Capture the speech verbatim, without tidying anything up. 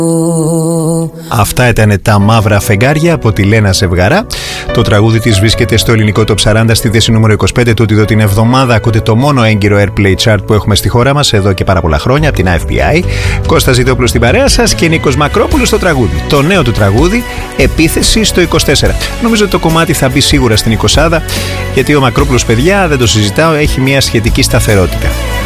Αυτά ήταν τα μαύρα φεγγάρια από τη Λένα Ζευγαρά. Το τραγούδι της βρίσκεται στο ελληνικό Top σαράντα στη θέση νούμερο είκοσι πέντε. Τούτη εδώ την εβδομάδα ακούτε το μόνο έγκυρο Airplay Chart που έχουμε στη χώρα μας εδώ και πάρα πολλά χρόνια από την F B I. Κώστας Ζητόπουλος στην παρέα σας και Νίκος Μακρόπουλος στο τραγούδι. Το νέο του τραγούδι, Επίθεση στο είκοσι τέσσερα. Νομίζω ότι το κομμάτι θα μπει σίγουρα στην εικοσάδα, γιατί ο Μακρόπουλος, παιδιά, δεν το συζητάω, έχει μια σχετική σταθερότητα.